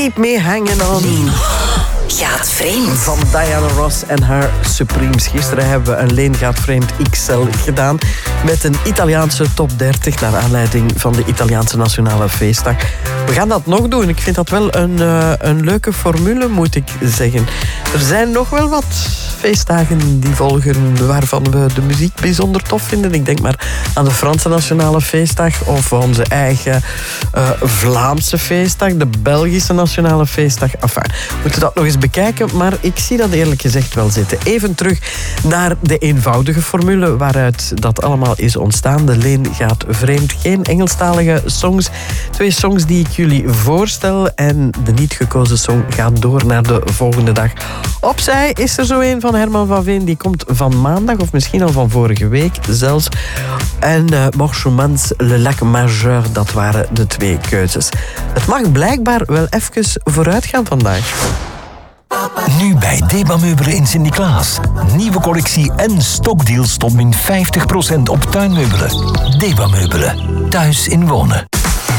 Keep me hanging on. Gaat vreemd. Van Diana Ross en haar Supremes. Gisteren hebben we een Leen gaat vreemd XL gedaan met een Italiaanse top 30 naar aanleiding van de Italiaanse Nationale Feestdag. We gaan dat nog doen. Ik vind dat wel een leuke formule, moet ik zeggen. Er zijn nog wel wat feestdagen die volgen waarvan we de muziek bijzonder tof vinden. Ik denk maar aan de Franse Nationale Feestdag of onze eigen Vlaamse feestdag, de Belgische Nationale Feestdag. Enfin, we moeten dat nog eens bekijken, maar ik zie dat eerlijk gezegd wel zitten. Even terug naar de eenvoudige formule waaruit dat allemaal is ontstaan. De Leen gaat vreemd. Geen Engelstalige songs. 2 songs die ik jullie voorstel en de niet gekozen song gaat door naar de volgende dag. Opzij is er zo een van Herman van Veen. Die komt van maandag of misschien al van vorige week zelfs. En Morchemans, Le Lac Majeur, dat waren de 2 keuzes. Het mag blijkbaar wel even vooruit gaan vandaag. Nu bij Deba Meubelen in Sint-Niklaas. Nieuwe collectie en stokdeals tot min 50% op tuinmeubelen. Deba Meubelen. Thuis in wonen.